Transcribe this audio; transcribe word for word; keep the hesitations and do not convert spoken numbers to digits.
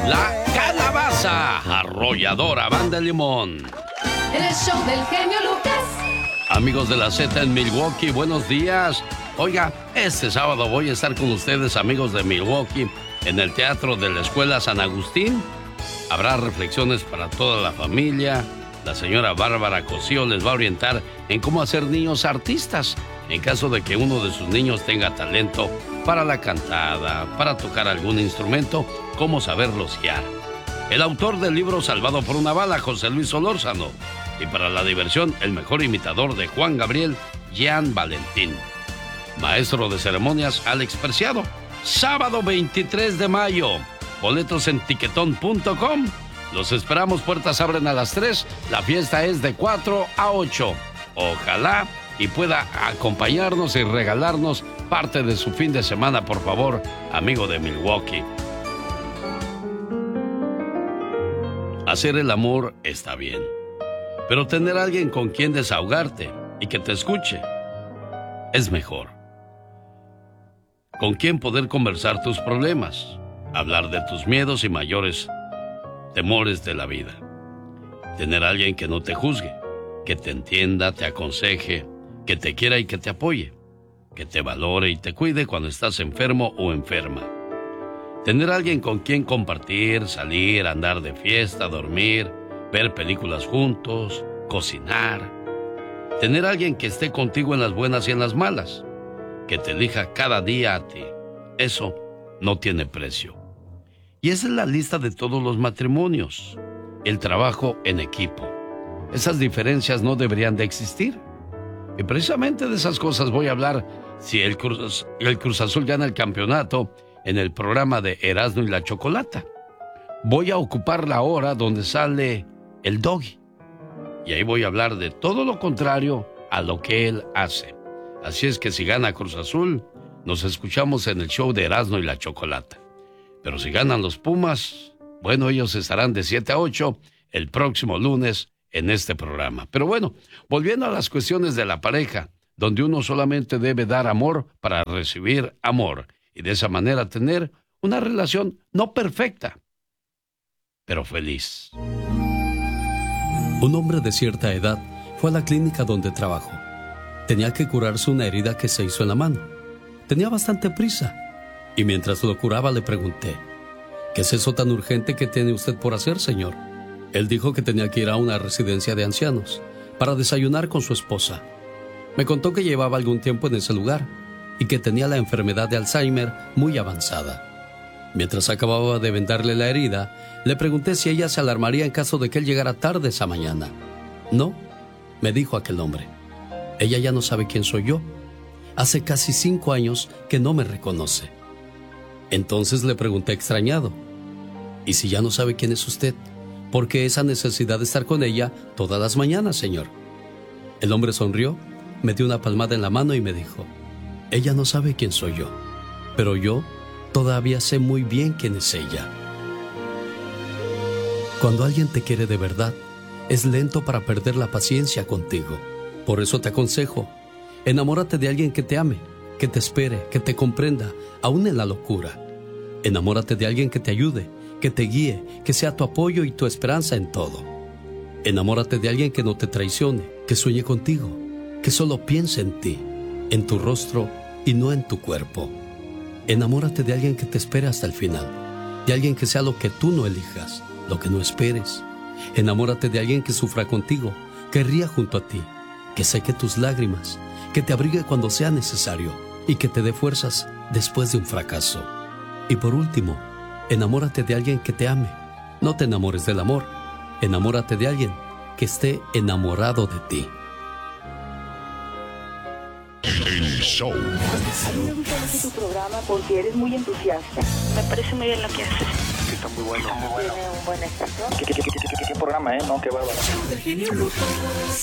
La Calabaza Arrolladora Banda Limón. En el show del genio Lucas. Amigos de la Z en Milwaukee, buenos días. Oiga, este sábado voy a estar con ustedes, amigos de Milwaukee, en el Teatro de la Escuela San Agustín. Habrá reflexiones para toda la familia. La señora Bárbara Cosío les va a orientar en cómo hacer niños artistas, en caso de que uno de sus niños tenga talento para la cantada, para tocar algún instrumento, cómo saberlos guiar. El autor del libro Salvado por una bala, José Luis Solórzano. Y para la diversión, el mejor imitador de Juan Gabriel, Jean Valentín. Maestro de ceremonias, Alex Preciado. Sábado veintitrés de mayo. Boletos en tiquetón punto com. Los esperamos, puertas abren a las tres. La fiesta es de cuatro a ocho. Ojalá y pueda acompañarnos y regalarnos parte de su fin de semana, por favor, amigo de Milwaukee. Hacer el amor está bien, pero tener a alguien con quien desahogarte y que te escuche es mejor. Con quien poder conversar tus problemas, hablar de tus miedos y mayores temores de la vida. Tener a alguien que no te juzgue, que te entienda, te aconseje, que te quiera y que te apoye, que te valore y te cuide cuando estás enfermo o enferma. Tener a alguien con quien compartir, salir, andar de fiesta, dormir, ver películas juntos, cocinar. Tener a alguien que esté contigo en las buenas y en las malas, que te elija cada día a ti. Eso no tiene precio. Y esa es la lista de todos los matrimonios. El trabajo en equipo. Esas diferencias no deberían de existir. Y precisamente de esas cosas voy a hablar si el Cruz, el Cruz Azul gana el campeonato en el programa de Erasmo y la Chocolata. Voy a ocupar la hora donde sale el Doggy. Y ahí voy a hablar de todo lo contrario a lo que él hace. Así es que si gana Cruz Azul, nos escuchamos en el show de Erasmo y la Chocolata. Pero si ganan los Pumas, bueno, ellos estarán de siete a ocho el próximo lunes en este programa. Pero bueno, volviendo a las cuestiones de la pareja, donde uno solamente debe dar amor para recibir amor y de esa manera tener una relación no perfecta, pero feliz. Un hombre de cierta edad fue a la clínica donde trabajó. Tenía que curarse una herida que se hizo en la mano. Tenía bastante prisa. Y mientras lo curaba le pregunté, ¿qué es eso tan urgente que tiene usted por hacer, señor? Él dijo que tenía que ir a una residencia de ancianos para desayunar con su esposa. Me contó que llevaba algún tiempo en ese lugar y que tenía la enfermedad de Alzheimer muy avanzada. Mientras acababa de vendarle la herida, le pregunté si ella se alarmaría en caso de que él llegara tarde esa mañana. No, me dijo aquel hombre. Ella ya no sabe quién soy yo. Hace casi cinco años que no me reconoce. Entonces le pregunté extrañado, ¿y si ya no sabe quién es usted? ¿Por qué esa necesidad de estar con ella todas las mañanas, señor? El hombre sonrió, me dio una palmada en la mano y me dijo, ella no sabe quién soy yo, pero yo todavía sé muy bien quién es ella. Cuando alguien te quiere de verdad, es lento para perder la paciencia contigo. Por eso te aconsejo, enamórate de alguien que te ame, que te espere, que te comprenda, aún en la locura. Enamórate de alguien que te ayude, que te guíe, que sea tu apoyo y tu esperanza en todo. Enamórate de alguien que no te traicione, que sueñe contigo, que solo piense en ti, en tu rostro y no en tu cuerpo. Enamórate de alguien que te espere hasta el final, de alguien que sea lo que tú no elijas, lo que no esperes. Enamórate de alguien que sufra contigo, que ría junto a ti, que seque tus lágrimas, que te abrigue cuando sea necesario y que te dé fuerzas después de un fracaso. Y por último, enamórate de alguien que te ame. No te enamores del amor, enamórate de alguien que esté enamorado de ti. El show. A mí me gusta mucho tu programa porque eres muy entusiasta. Me parece muy bien lo que haces. Está muy bueno. Tiene un buen estación. ¿Qué, qué, qué, qué, qué, qué programa, eh? No, qué bárbaro.